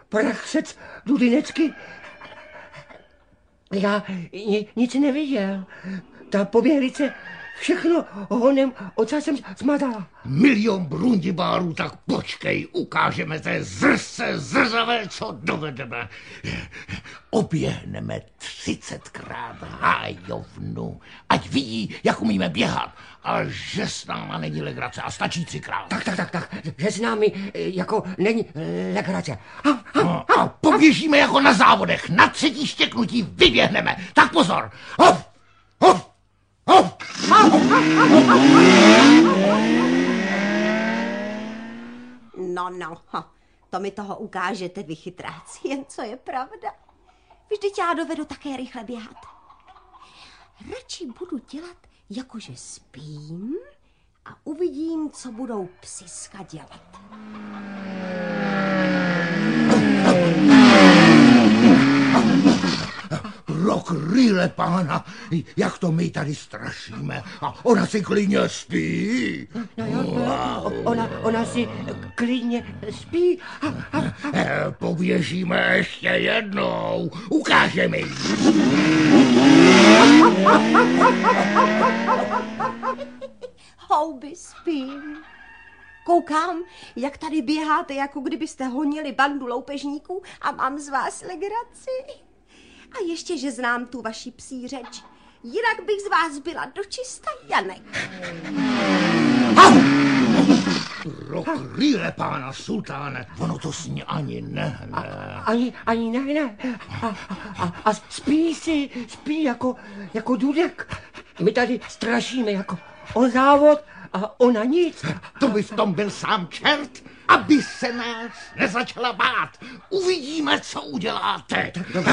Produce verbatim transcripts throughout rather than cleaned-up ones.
prachsec Dudinecky. Já ni, nic neviděl. Ta poběhlice všechno honem ocasem zmatala. Milion brundibárů, tak počkej, ukážeme té zrse zrzavé, co dovedeme. Oběhneme třicetkrát hájovnu, ať vidí, jak umíme běhat. A že s náma není legrace a stačí třikrát. Tak, tak, tak, tak, že s námi jako není legrace. A, a, a poběžíme jako na závodech, na třetí štěknutí vyběhneme. Tak pozor, hop, hop, hop. No, no, to mi toho ukážete, vy chytráci, jen co je pravda. Vždyť já dovedu také rychle běhat. Radši budu dělat, jakože spím a uvidím, co budou psiska dělat. Rokrýle pána, jak to my tady strašíme. A ona si klidně spí. No jo, wow. ona, ona si klidně spí. A, a, a. Poběžíme ještě jednou. Ukážeme jí. Houby spím. Koukám, jak tady běháte, jako kdybyste honili bandu loupežníků a mám z vás legraci. A ještě, že znám tu vaši psí řeč. Jinak bych z vás byla dočista Janek. Rokrýle pána sultáne, ono to s ní ani nehne. Ani, ani nehne. A, a, a spí si, spí jako, jako Dudek. My tady strašíme jako o závod a ona nic. To by v tom byl sám čert, aby se nás nezačala bát. Uvidíme, co uděláte.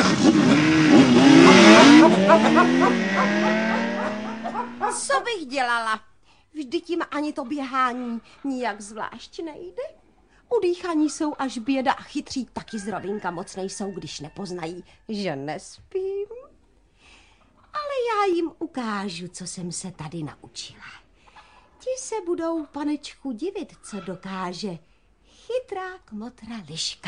Co bych dělala? Vždyť jim ani to běhání nijak zvlášť nejde. Udýchaní jsou až běda a chytří taky z rovinka moc nejsou, když nepoznají, že nespím. Ale já jim ukážu, co jsem se tady naučila. Ti se budou, panečku, divit, co dokáže chytrá kmotra liška.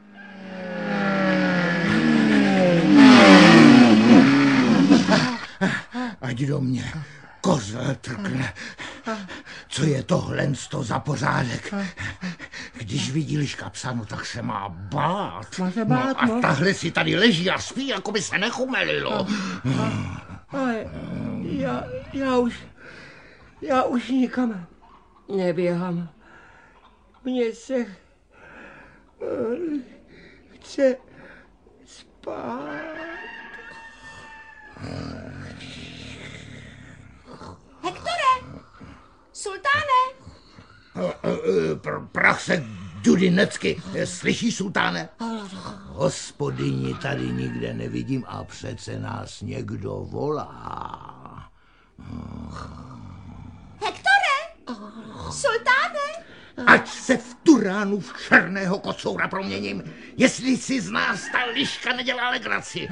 Ať do mě kozel trkne. Co je tohle za pořádek? Když vidí liška psa, no tak se má bát. Má se bát, no. A tahle si tady leží a spí, jako by se nechumelilo. Ale já, já už, já už nikam neběhám. Mně se uh, chce spát. Hektore! Sultáne! Pr- prachse Dudinecky, slyšíš, sultáne? Hospodyni tady nikde nevidím a přece nás někdo volá. Hektore! Sultáne! Ať se v Turánu v černého kocoura proměním, jestli si z nás ta liška nedělá legraci.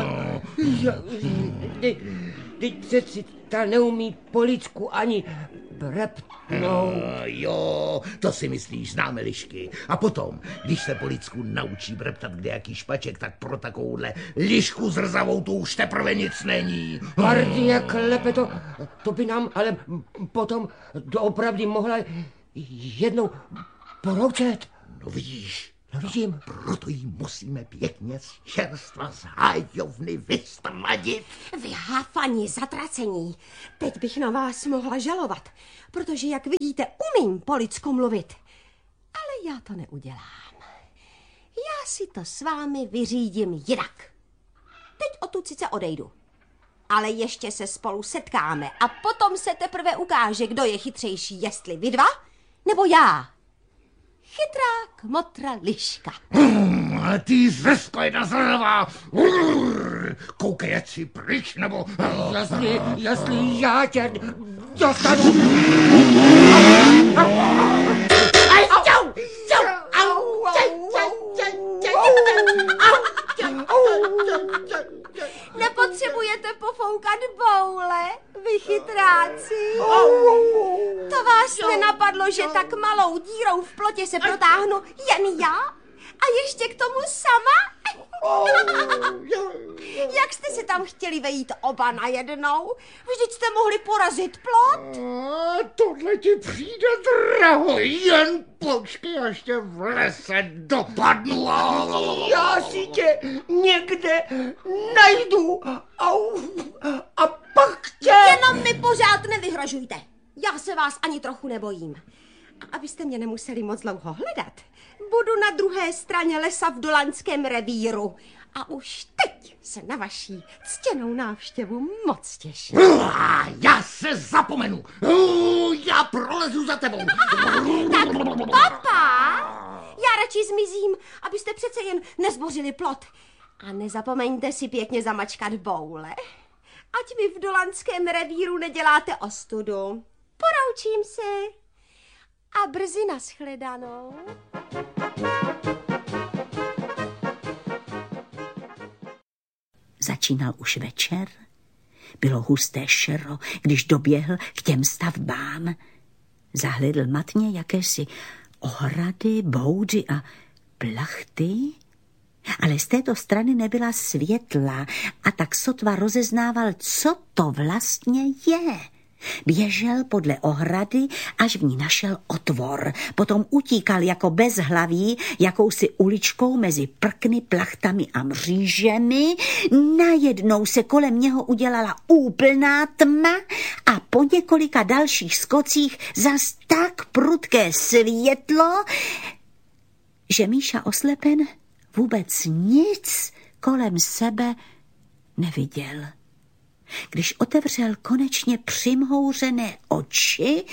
Teď přeci ta neumí po lidsku ani breptnout. Jo, to si myslíš, známe lišky. A potom, když se po lidsku naučí breptat kdejaký špaček, tak pro takovouhle lišku zrzavou tu už teprve nic není. Pardi, jak lepe to, to by nám ale potom doopravdy mohla jednou poroučet. No vidíš. No vidím. Proto jí musíme pěkně z čerstva z hájovny vystradit. Vy háfani zatracení. Teď bych na vás mohla žalovat, protože, jak vidíte, umím po lidsku mluvit. Ale já to neudělám. Já si to s vámi vyřídím jinak. Teď odtud sice odejdu. Ale ještě se spolu setkáme a potom se teprve ukáže, kdo je chytřejší, jestli vy dva, nebo já. Chytrá kmotra liška. Hmm, ale ty zrsko jedna zrvá. Koukej, ať si pryč, nebo... Jestli, jestli já tě dostanu... Aj, čau, čau, au, nepotřebujete pofoukat boule, vy chytráci. To vás nenapadlo, že tak malou dírou v plotě se protáhnu jen já? A ještě k tomu sama? Oh, Jak jste se tam chtěli vejít oba najednou? Vždyť jste mohli porazit plot. A tohle ti přijde draho, jen počkej, až tě v lese dopadnu. já si tě někde najdu a, a pak tě... Jenom mi pořád nevyhrožujte. Já se vás ani trochu nebojím. A abyste mě nemuseli moc dlouho hledat, budu na druhé straně lesa v Dolanském revíru. A už teď se na vaší ctěnou návštěvu moc těším. Já se zapomenu. Já prolezu za tebou. Tak papa, já radši zmizím, abyste přece jen nezbořili plot. A nezapomeňte si pěkně zamačkat boule. Ať mi v Dolanském revíru neděláte ostudu. Poroučím se. A brzy nashledanou. Začínal už večer. Bylo husté šero, když doběhl k těm stavbám. Zahledl matně jakési ohrady, boudy a plachty, ale z této strany nebyla světla a tak sotva rozeznával, co to vlastně je. Běžel podle ohrady, až v ní našel otvor. Potom utíkal jako bezhlaví jakousi uličkou mezi prkny, plachtami a mřížemi. Najednou se kolem něho udělala úplná tma a po několika dalších skocích zas tak prudké světlo, že Míša oslepen vůbec nic kolem sebe neviděl. Když otevřel konečně přimhouřené oči,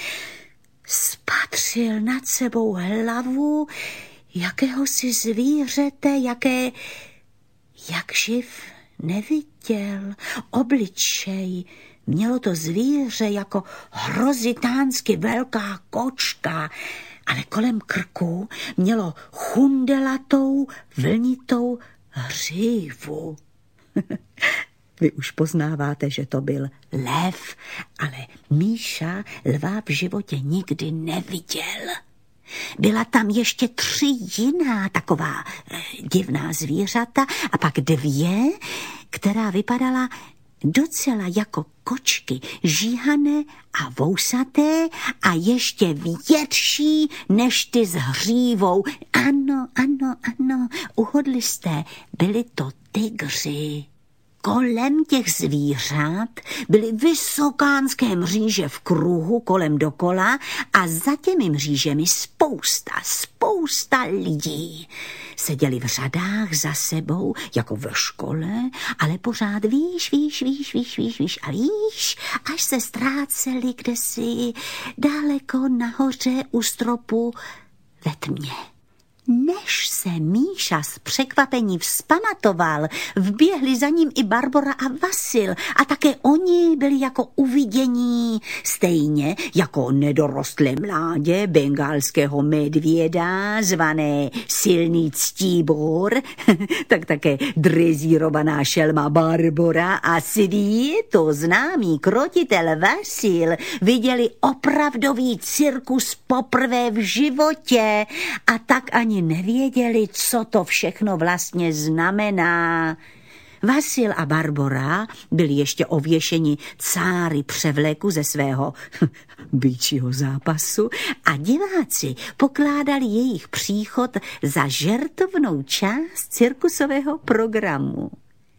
spatřil nad sebou hlavu jakéhosi zvířete, jaké jak živ neviděl. Obličej mělo to zvíře jako hrozitánsky velká kočka, ale kolem krku mělo chundelatou, vlnitou hřívu. Vy už poznáváte, že to byl lev, ale Míša lva v životě nikdy neviděl. Byla tam ještě tři jiná taková eh, divná zvířata a pak dvě, která vypadala docela jako kočky, žíhané a vousaté a ještě větší než ty s hřívou. Ano, ano, ano, uhodli jste, byli to tygři. Kolem těch zvířat byly vysokánské mříže v kruhu kolem dokola a za těmi mřížemi spousta, spousta lidí. Seděli v řadách za sebou, jako ve škole, ale pořád výš, výš, výš, výš, výš, výš a výš, až se ztráceli kdesi daleko nahoře u stropu ve tmě. Než se Míša z překvapení vzpamatoval, vběhli za ním i Barbora a Vasil a také oni byli jako uvidění, stejně jako nedorostlé mládě bengálského medvěda, zvané Silný Ctíbor, tak také drezírovaná šelma Barbora a Sidí, to známý krotitel Vasil, viděli opravdový cirkus poprvé v životě a tak ani nevěděli, co to všechno vlastně znamená. Vasil a Barbora byli ještě ověšeni cáry převleku ze svého býčího zápasu a diváci pokládali jejich příchod za žertovnou část cirkusového programu.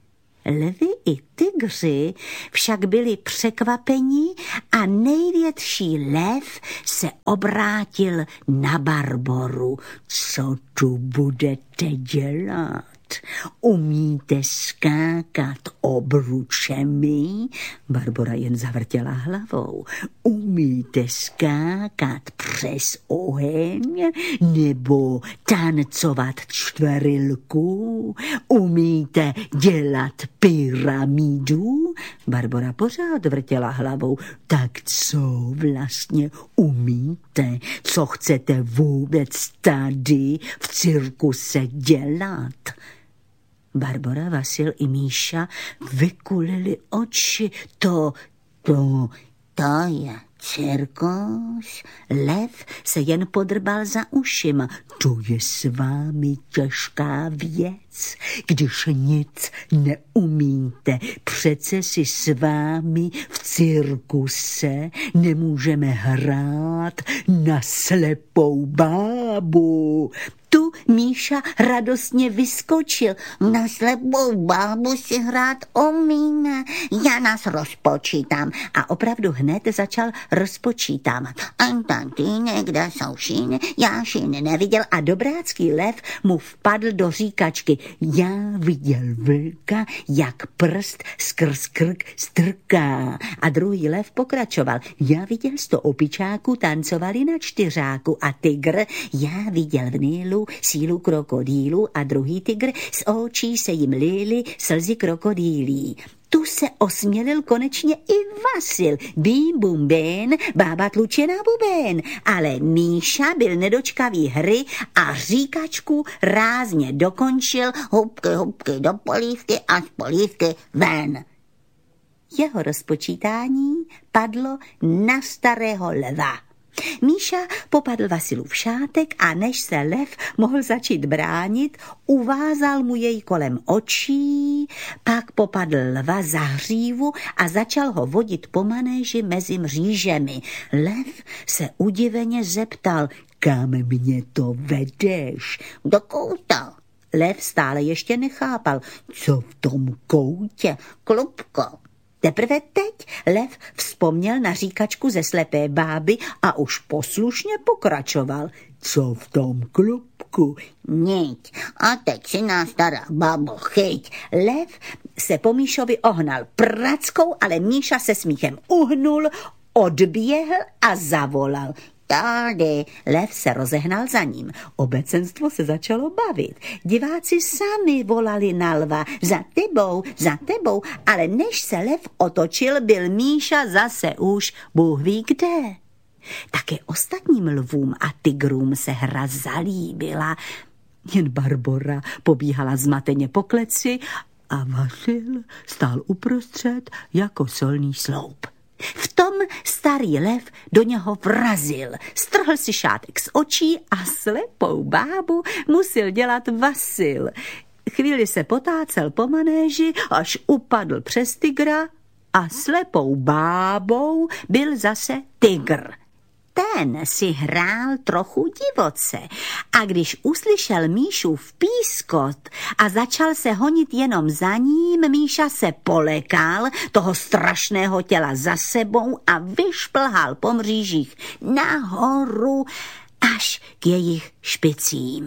Lvy i tygři však byli překvapeni a největší lev se obrátil na Barboru. Co tu budete dělat? Umíte skákat obručemi? Barbora jen zavrtěla hlavou. Umíte skákat přes oheň? Nebo tancovat čtverilku? Umíte dělat pyramidu? Barbora pořád vrtěla hlavou. Tak co vlastně umíte? Co chcete vůbec tady v cirkuse dělat? Barbora, Vasil i Míša vykulili oči. To, to, to je Cirkus? Lev se jen podrbal za ušima. To je s vámi těžká věc, když nic neumíte. Přece si s vámi v cirkuse nemůžeme hrát na slepou bábu. Tu Míša radostně vyskočil. Na slepou bábu si hrát umíme. Já nás rozpočítám. A opravdu hned začal rozpočítávat. Antantíny, kde jsou šíny? Já šíny Neviděl a dobrácký lev mu vpadl do říkačky. Já viděl vlka, jak prst skrz krk strká. A druhý lev pokračoval. Já viděl sto opičáků, tancovali na čtyřáku. A tygr, já viděl v Nílu sílu krokodýlu a druhý tygr z očí se jim lily slzy krokodýlí. Tu se osmělil konečně i Vasil. Bím, bum, ben, bába tlučená buben. Ale Míša byl nedočkavý hry a říkačku rázně dokončil. Hubky, hubky do polívky a z polívky ven. Jeho rozpočítání padlo na starého lva. Míša popadl Vasilův šátek a než se lev mohl začít bránit, uvázal mu jej kolem očí, pak popadl lva za hřívu a začal ho vodit po manéži mezi mřížemi. Lev se udiveně zeptal, kam mě to vedeš? Do kouta. Lev stále ještě nechápal, co v tom koutě, klubko. Teprve teď lev vzpomněl na říkačku ze slepé báby a už poslušně pokračoval. Co v tom klubku? Nic. A teď si nás stará babo chyť. Lev se po Míšovi ohnal prackou, ale Míša se smíchem uhnul, odběhl a zavolal. Tady. Lev se rozehnal za ním. Obecenstvo se začalo bavit. Diváci sami volali na lva. Za tebou, za tebou. Ale než se lev otočil, byl Míša zase už Bůh ví kde. Také ostatním lvům a tygrům se hra zalíbila. Jen Barbora pobíhala zmateně po kleci a Vasil stál uprostřed jako solný sloup. V tom starý lev do něho vrazil, strhl si šátek z očí a slepou bábu musel dělat Vasil. Chvíli se potácel po manéži, až upadl přes tygra a slepou bábou byl zase tygr. Ten si hrál trochu divoce a když uslyšel Míšův pískot a začal se honit jenom za ním, Míša se polekal toho strašného těla za sebou a vyšplhal po mřížích nahoru až k jejich špicím.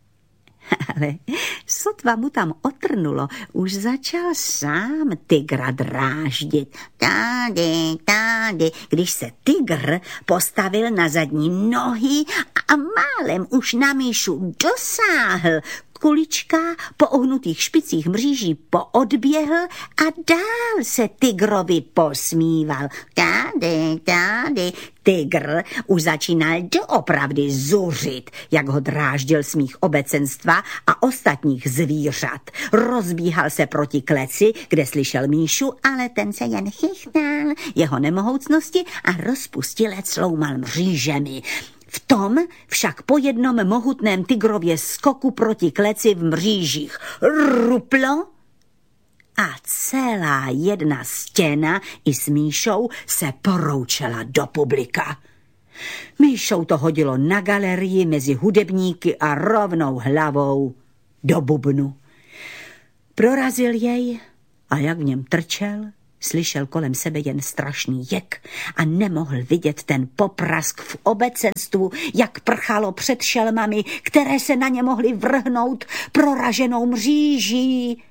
Ale sotva mu tam otrnulo, už začal sám tygra dráždit. Tady, tady. Když se tygr postavil na zadní nohy a málem už na Míšu dosáhl, kulička po ohnutých špicích mříží poodběhl a dál se tygrovi posmíval. Tady, tady. Tygr už začínal doopravdy zuřit, jak ho dráždil smích obecenstva a ostatních zvířat. Rozbíhal se proti kleci, kde slyšel Míšu, ale ten se jen chychtal jeho nemohoucnosti a rozpustilec sloumal mřížemi. V tom však po jednom mohutném tygrově skoku proti kleci v mřížích ruplo a celá jedna stěna i s Míšou se poroučela do publika. Míšou to hodilo na galerii mezi hudebníky a rovnou hlavou do bubnu. Prorazil jej a jak v něm trčel, slyšel kolem sebe jen strašný jek a nemohl vidět ten poprask v obecenstvu, jak prchalo před šelmami, které se na ně mohly vrhnout proraženou mříží.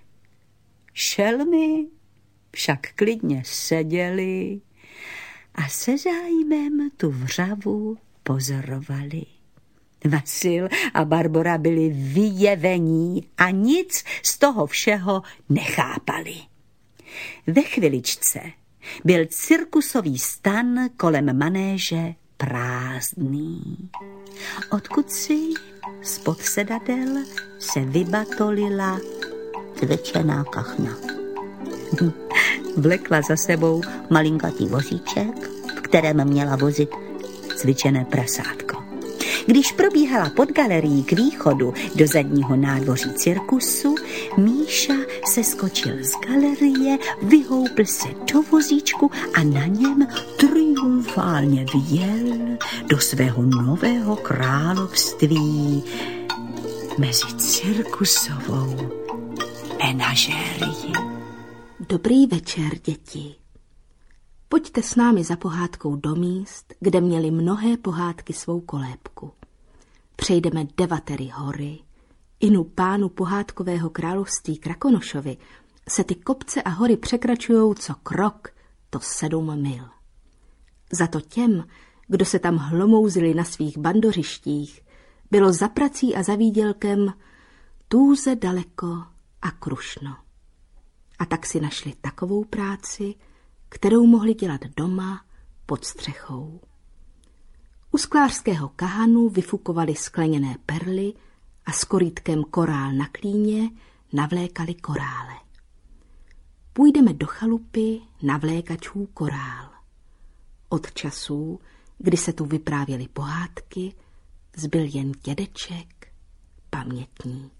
Šelmy však klidně seděli a se zájmem tu vřavu pozorovali. Vasil a Barbora byli vyjevení a nic z toho všeho nechápali. Ve chviličce byl cirkusový stan kolem manéže prázdný. Odkud si spod sedadel se vybatolila Cvičená kachna. Vlekla za sebou malinkatý vozíček, v kterém měla vozit cvičené prasátko. Když probíhala pod galerií k východu do zadního nádvoří cirkusu, Míša se skočil z galerie, vyhoupl se do vozíčku a na něm triumfálně vjel do svého nového království mezi cirkusovou menažérii. Dobrý večer, děti. Pojďte s námi za pohádkou do míst, kde měly mnohé pohádky svou kolébku. Přejdeme Devatery hory, inu pánu pohádkového království Krakonošovi se ty kopce a hory překračujou co krok, to sedm mil. Za to těm, kdo se tam hlomouzili na svých bandořištích, bylo za prací a za výdělkem tůze daleko a krušno. A tak si našli takovou práci, kterou mohli dělat doma pod střechou. U sklářského kahanu vyfukovali skleněné perly a s korýtkem korál na klíně navlékali korále. Půjdeme do chalupy navlékačů korál. Od časů, kdy se tu vyprávěly pohádky, zbyl jen dědeček, pamětník.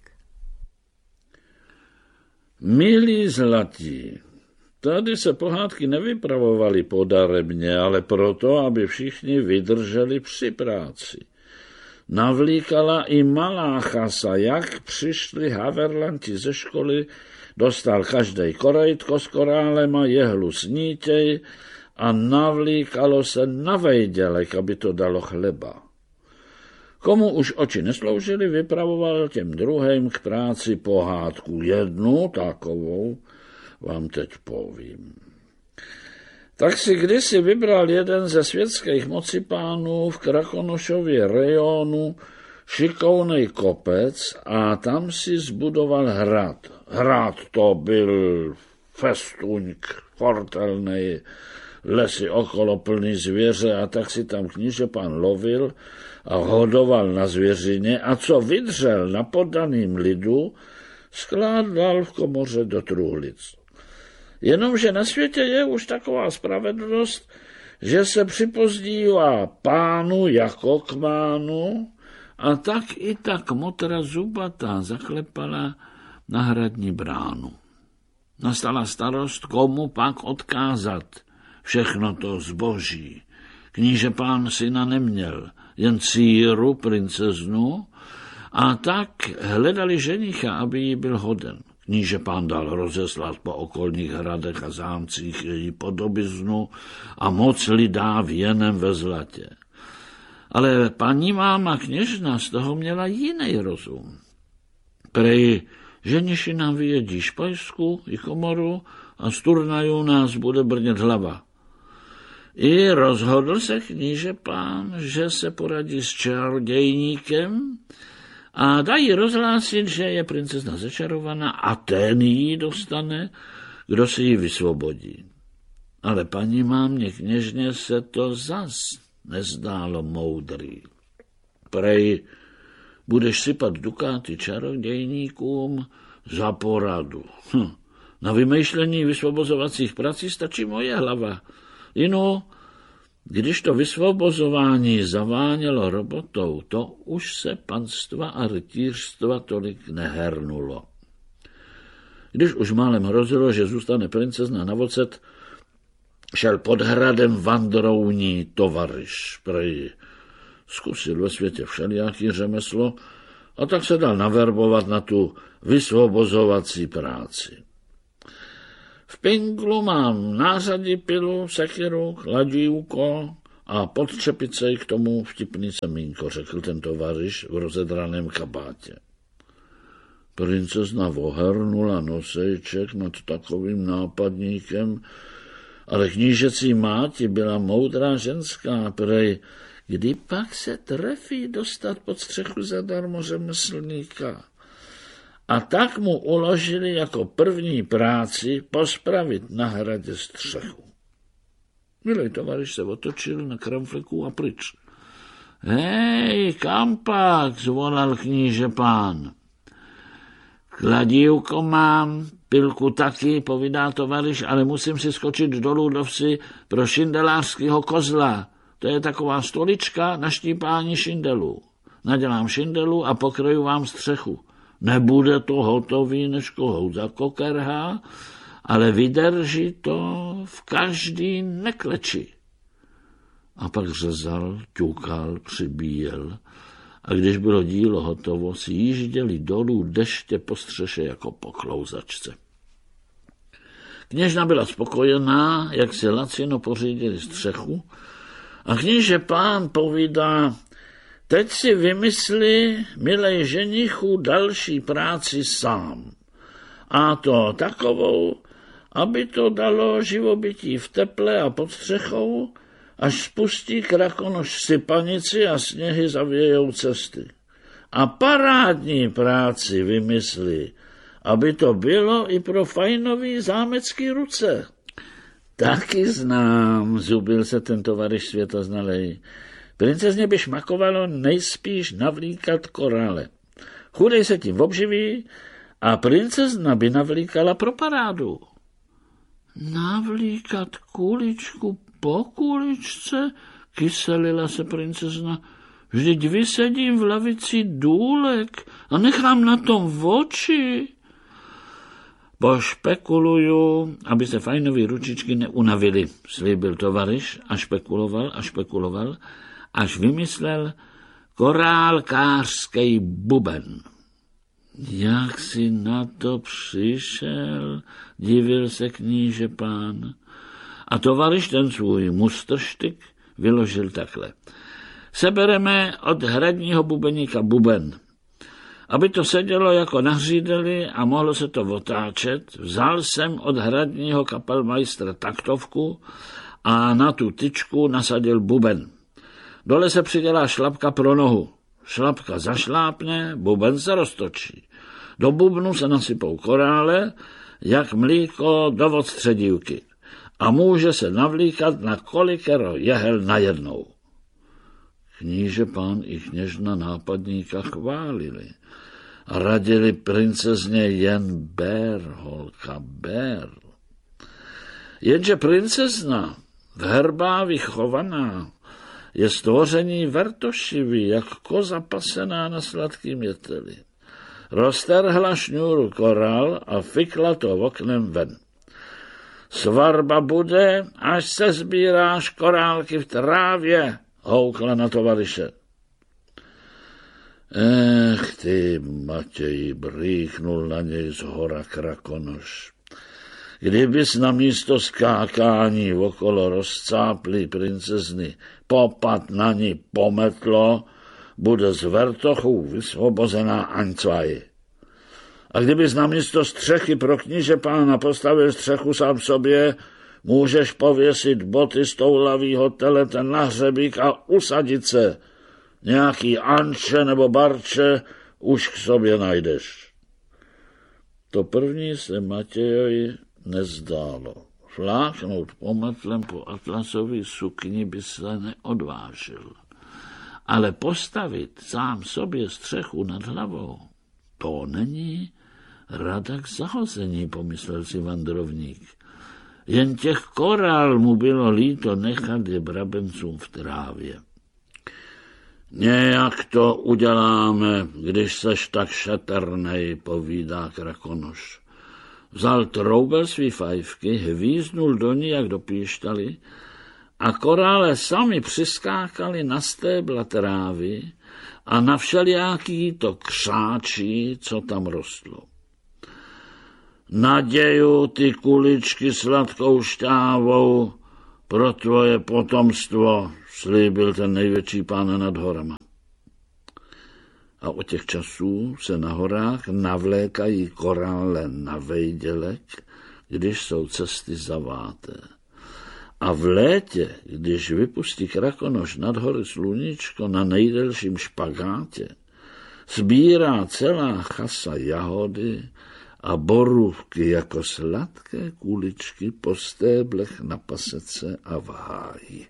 Milí zlatí, tady se pohádky nevypravovaly podarebně, ale proto, aby všichni vydrželi při práci. Navlíkala i malá chasa, jak přišli haverlanti ze školy, dostal každej korejtko s korálem a jehlu s nítěj a navlíkalo se na vejdělek, aby to dalo chleba. Komu už oči nesloužily, vypravoval těm druhým k práci pohádku. Jednu takovou vám teď povím. Tak si kdysi vybral jeden ze světských mocipánů v Krakonošově rejonu šikovnej kopec a tam si zbudoval hrad. Hrad to byl festuňk, fortelnej, lesy okolo plný zvěře a tak si tam knížepán lovil a hodoval na zvěřině a co vydřel na poddaným lidu, skládal v komoře do truhlic. Jenomže na světě je už taková spravedlnost, že se připozdívá pánu jako k mánu a tak i ta kmotra zubatá zaklepala na hradní bránu. Nastala starost, komu pak odkázat všechno to zboží. Kníže pán syna neměl, jen dcíru, princeznu, a tak hledali ženicha, aby jí byl hoden. Kníže pán dal rozeslat po okolních hradech a zámcích její podobiznu a moc lidá věnem ve zlatě. Ale paní máma kněžna z toho měla jiný rozum. Prej ženiši nám vyjedí špajsku i komoru a z turnajů nás bude brnět hlava. I rozhodl se kníže pán, že se poradí s čarodějníkem a dají rozhlásit, že je princezna začarovaná a ten jí dostane, kdo si ji vysvobodí. Ale paní mámě kněžně se to zas nezdálo moudrý. Prej, budeš sypat dukáty čarodějníkům za poradu. Hm. Na vymýšlení vysvobozovacích prací stačí moje hlava. Jinou, když to vysvobozování zavánělo robotou, to už se panstva a rytířstva tolik nehernulo. Když už málem hrozilo, že zůstane princezna na vocet, šel pod hradem vandrouní tovaryš. Prej zkusil ve světě všelijaký řemeslo a tak se dal naverbovat na tu vysvobozovací práci. V pinglu mám nářadí pilu, sekiru, kladívko a pod čepicej k tomu vtipný semínko, řekl ten tovaryš v rozedraném kabátě. Princezna vohrnula nosejček nad takovým nápadníkem, ale knížecí máti byla moudrá ženská, prej, kdy pak se trefí dostat pod střechu zadarmo řemeslníka. A tak mu uložili jako první práci pospravit na hradě střechu. Milej tovaryš se otočil na kramfleku a pryč. Hej, kam pak, zvolal kníže pán. Kladívko mám, Pilku taky, povídá tovaryš, ale musím si skočit dolů do vsi pro šindelářského kozla. To je taková stolička na štípání šindelů. Nadělám šindelu a pokryju vám střechu. Nebude to hotový než kohout za kokerha, ale vydrží to v každý nekleči. A pak řezal, ťukal, přibíjel. A když bylo dílo hotovo, si jížděli dolů deště po střeše jako po klouzačce. Kněžna byla spokojená, jak si lacino pořídili střechu, a kníže pán povídá: teď si vymysli, milej ženichu, další práci sám. A to takovou, aby to dalo živobytí v teple a pod střechou, až spustí Krakonoš sypanici a sněhy zavějou cesty. A parádní práci vymyslí, aby to bylo i pro fajnový zámecký ruce. Taky znám, zubil se ten tovaryš světoznalej. Princezně by šmakovalo nejspíš navlíkat korále. Chudej se tím obživí a princezna by navlíkala pro parádu. Navlíkat kuličku po kuličce? Kyselila se princezna. Vždyť vysedím v lavici důlek a nechám na tom oči. Pošpekuluju, aby se fajnový ručičky neunavili, slíbil tovaryš a špekuloval a špekuloval, až vymyslel korálkářský buben. Jak si na to přišel, divil se kníže pán. A tovaryš ten svůj mustrštyk vyložil takhle. Sebereme od hradního bubeníka buben. Aby to sedělo jako nahřídeli a mohlo se to otáčet, vzal jsem od hradního kapelmajstra taktovku a na tu tyčku nasadil buben. Dole se přidělá šlapka pro nohu. Šlapka zašlápne, buben se roztočí. Do bubnu se nasypou korále, jak mlíko do odstředívky. A může se navlíkat na kolikero jehel najednou. Kníže pán i kněžna nápadníka chválili a radili princezně jen ber, holka, ber. Jenže princezna, v herbávi chovaná, je stvoření vertošivý, jak koza pasená na sladkým jeteli. Rozterhla šňůru korál a fikla to oknem ven. Svatba bude, až se sbíráš korálky v trávě, houkla na tovaryše. Ech ty, Matěj, brýchnul na něj z hora Krakonoš. Kdybys na místo skákání okolo rozcáplý princezny popad na ní pometlo, bude z vertochů vysvobozená Aňcvaj. A kdybys na místo střechy pro kníže pána postavil střechu sám sobě, můžeš pověsit boty z toulavýho telete na hřebík a usadit se. Nějaký Anče nebo Barče už k sobě najdeš. To první se Matějovi nezdálo. Fláknout pometlem po atlasový sukni by se neodvážil. Ale postavit sám sobě střechu nad hlavou, to není rada k zahození, pomyslel si vandrovník. Jen těch korál mu bylo líto nechat je brabencům v trávě. Nějak to uděláme, když seš tak šetrnej, povídá Krakonoš. Vzal troubel svý fajfky, hvíznul do ní jak do píštaly a korále sami přiskákali na stébla trávy a na všelijaký to křáčí, co tam rostlo. Naděju ty kuličky sladkou šťávou pro tvoje potomstvo, slíbil ten největší pán nad horama. A od těch časů se na horách navlékají korále na vejdělek, když jsou cesty zaváté. A v létě, když vypustí Krakonoš nad hory sluníčko na nejdelším špagátě, sbírá celá chasa jahody a borůvky jako sladké kuličky po stéblech na pasece a v háji.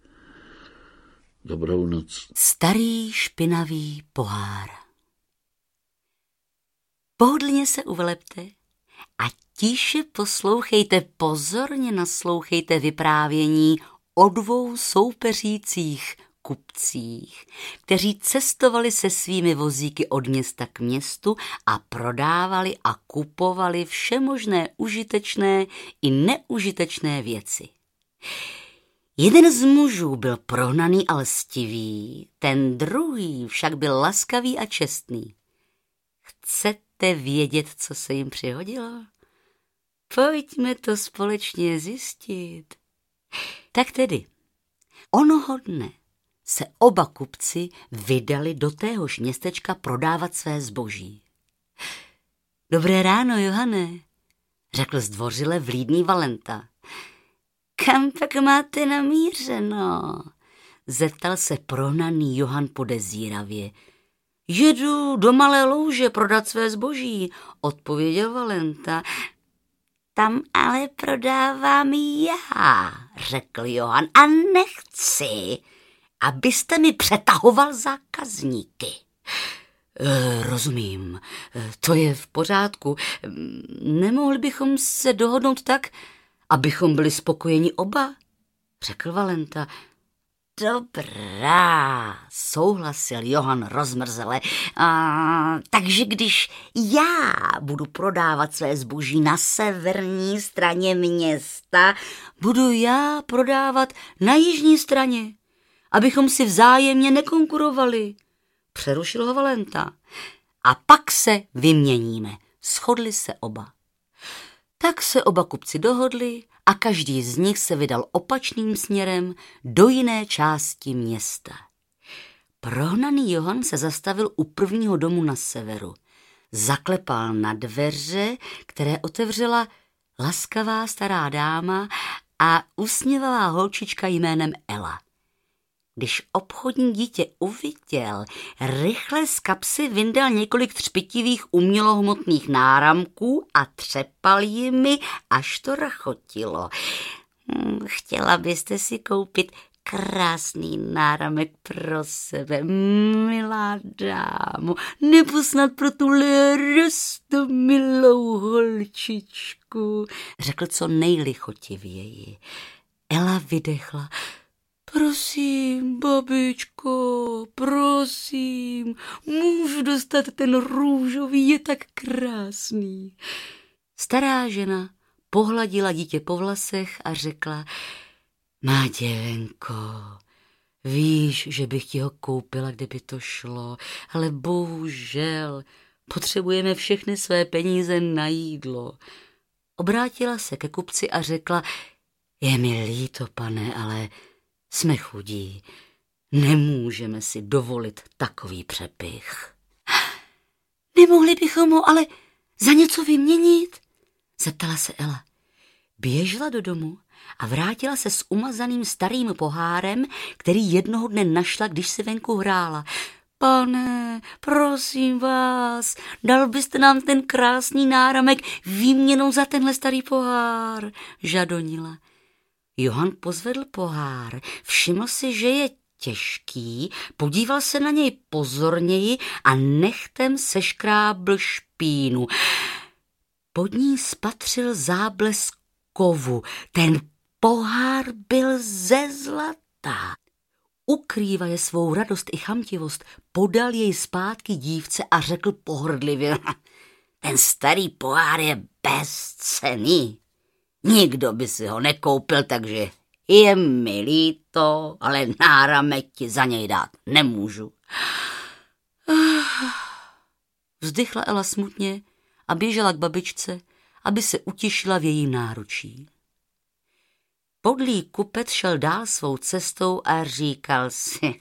Dobrou noc. Starý špinavý pohár. Pohodlně se uvelepte a tiše poslouchejte, pozorně naslouchejte vyprávění o dvou soupeřících kupcích, kteří cestovali se svými vozíky od města k městu a prodávali a kupovali všemožné užitečné i neužitečné věci. Jeden z mužů byl prohnaný a lstivý, ten druhý však byl laskavý a čestný. Chcete vědět, co se jim přihodilo? Pojďme to společně zjistit. Tak tedy, onoho dne se oba kupci vydali do téhož městečka prodávat své zboží. Dobré ráno, Johane, řekl zdvořile vlídný Valenta. Kam pak máte namířeno? Zeptal se prohnaný Johan podezíravě. Jedu do Malé Louže prodat své zboží, odpověděl Valenta. Tam ale prodávám já, řekl Johan, a nechci, abyste mi přetahoval zákazníky. E, rozumím, to je v pořádku. Nemohli bychom se dohodnout tak, abychom byli spokojeni oba, řekl Valenta. Dobrá, souhlasil Johan rozmrzele. A, takže když já budu prodávat své zboží na severní straně města, budu já prodávat na jižní straně, abychom si vzájemně nekonkurovali, přerušil ho Valenta. A pak se vyměníme, shodli se oba. Tak se oba kupci dohodli a každý z nich se vydal opačným směrem do jiné části města. Prohnaný Johan se zastavil u prvního domu na severu. Zaklepal na dveře, které otevřela laskavá stará dáma a usměvavá holčička jménem Ela. Když obchodní dítě uviděl, rychle z kapsy vyndal několik třpitivých umělohmotných náramků a třepal jimi, až to rachotilo. Chtěla byste si koupit krásný náramek pro sebe, milá dámo, nebo snad pro tuhle roztomilou holčičku, řekl co nejlichotivěji. Ela vydechla. Prosím, babičko, prosím, můžu dostat ten růžový, je tak krásný. Stará žena pohladila dítě po vlasech a řekla, má děvenko, víš, že bych ti ho koupila, kdyby to šlo, ale bohužel potřebujeme všechny své peníze na jídlo. Obrátila se ke kupci a řekla, je mi líto, pane, ale jsme chudí, nemůžeme si dovolit takový přepych. Nemohli bychom ho ale za něco vyměnit? Zeptala se Ela. Běžela do domu a vrátila se s umazaným starým pohárem, který jednoho dne našla, když se venku hrála. Pane, prosím vás, dal byste nám ten krásný náramek výměnou za tenhle starý pohár, žadonila. Johan pozvedl pohár, všiml si, že je těžký, podíval se na něj pozorněji a nechtem seškrábl špínu. Pod ní spatřil záblesk kovu. Ten pohár byl ze zlata. Ukrývaje svou radost i chamtivost, podal jej zpátky dívce a řekl pohrdlivě, ten starý pohár je bezcenný. Nikdo by si ho nekoupil, takže je mi líto, ale náramek ti za něj dát nemůžu. Vzdychla Ela smutně a běžela k babičce, aby se utišila v jejím náručí. Podlý kupec šel dál svou cestou a říkal si,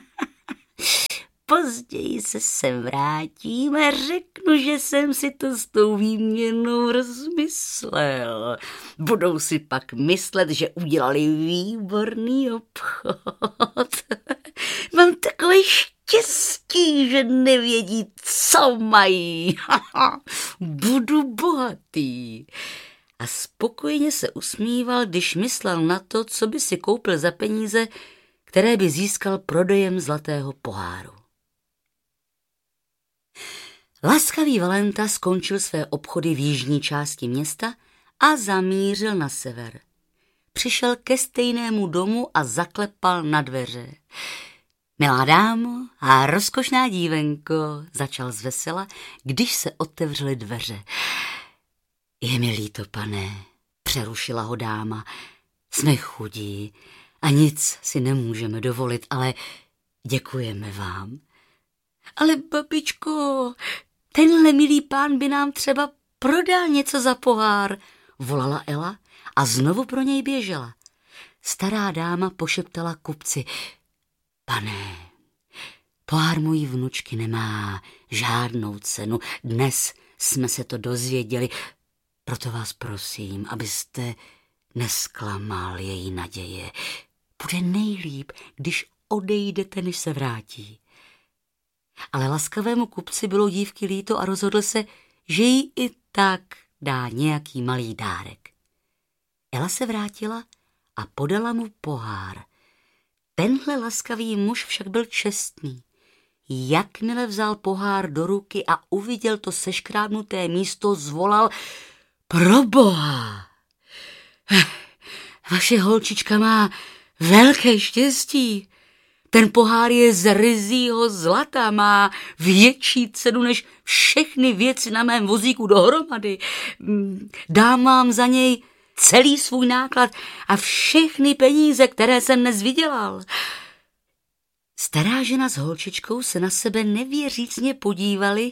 později se sem vrátím a řeknu, že jsem si to s tou výměnou rozmyslel. Budou si pak myslet, že udělali výborný obchod. Mám takové štěstí, že nevědí, co mají. Budu bohatý. A spokojeně se usmíval, když myslel na to, co by si koupil za peníze, které by získal prodejem zlatého poháru. Laskavý Valenta skončil své obchody v jižní části města a zamířil na sever. Přišel ke stejnému domu a zaklepal na dveře. Milá dámo a rozkošná dívenko, začal zvesela, když se otevřely dveře. Je mi líto, pane, přerušila ho dáma. Jsme chudí a nic si nemůžeme dovolit, ale děkujeme vám. Ale babičko, tenhle milý pán by nám třeba prodal něco za pohár, volala Ela a znovu pro něj běžela. Stará dáma pošeptala kupci. Pane, pohár mojí vnučky nemá žádnou cenu. Dnes jsme se to dozvěděli, proto vás prosím, abyste nesklamal její naděje. Bude nejlíp, když odejdete, než se vrátí. Ale laskavému kupci bylo dívky líto a rozhodl se, že jí i tak dá nějaký malý dárek. Ela se vrátila a podala mu pohár. Tenhle laskavý muž však byl čestný. Jakmile vzal pohár do ruky a uviděl to seškrábnuté místo, zvolal: Proboha! Vaše holčička má velké štěstí. Ten pohár je z ryzího zlata, má větší cenu než všechny věci na mém vozíku dohromady. Dám vám za něj celý svůj náklad a všechny peníze, které jsem dnes vydělal. Stará žena s holčičkou se na sebe nevěřícně podívali.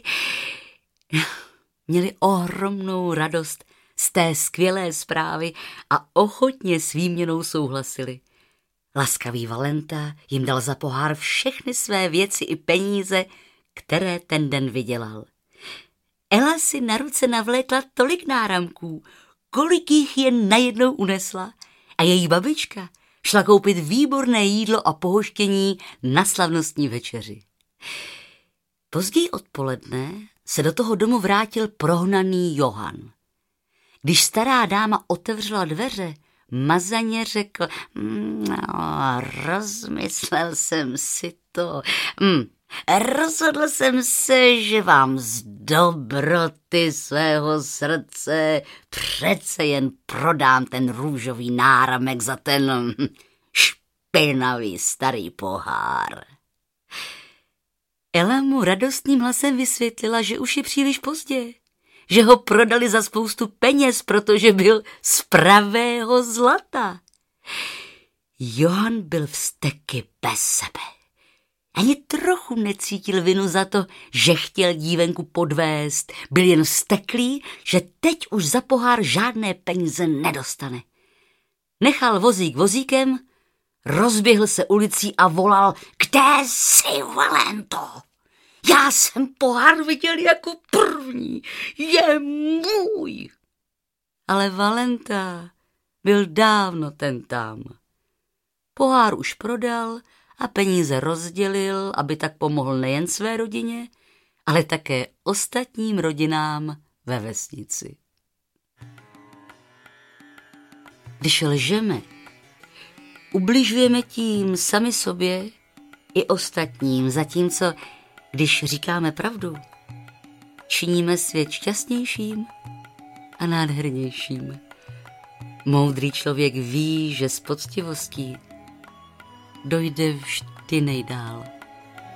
Měli ohromnou radost z té skvělé zprávy a ochotně s výměnou souhlasili. Laskavý Valenta jim dal za pohár všechny své věci i peníze, které ten den vydělal. Ela si na ruce navlékla tolik náramků, kolik jich jen najednou unesla, a její babička šla koupit výborné jídlo a pohoštění na slavnostní večeři. Později odpoledne se do toho domu vrátil prohnaný Johan. Když stará dáma otevřela dveře, mazaně řekl: no, rozmyslel jsem si to. Mm, rozhodl jsem se, že vám z dobroty svého srdce přece jen prodám ten růžový náramek za ten špinavý starý pohár. Ela mu radostným hlasem vysvětlila, že už je příliš pozdě, že ho prodali za spoustu peněz, protože byl z pravého zlata. Johan byl vzteky bez sebe. Ani trochu necítil vinu za to, že chtěl dívenku podvést. Byl jen vzteklý, že teď už za pohár žádné peníze nedostane. Nechal vozík vozíkem, rozběhl se ulicí a volal: Kde jsi, Valento? Já jsem pohár viděl jako první, je můj. Ale Valenta byl dávno ten tam. Pohár už prodal a peníze rozdělil, aby tak pomohl nejen své rodině, ale také ostatním rodinám ve vesnici. Když lžeme, ubližujeme tím sami sobě i ostatním, zatímco když říkáme pravdu, činíme svět šťastnějším a nádhernějším. Moudrý člověk ví, že s poctivostí dojde vždy nejdál.